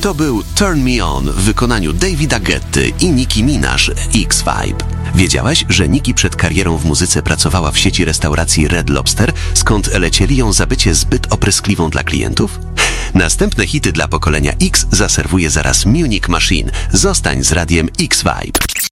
To był Turn Me On w wykonaniu Davida Guetty i Nicki Minaj X-Vibe. Wiedziałeś, że Nicki przed karierą w muzyce pracowała w sieci restauracji Red Lobster, skąd lecieli ją za bycie zbyt opryskliwą dla klientów? Następne hity dla pokolenia X zaserwuje zaraz Munich Machine. Zostań z radiem X-Vibe.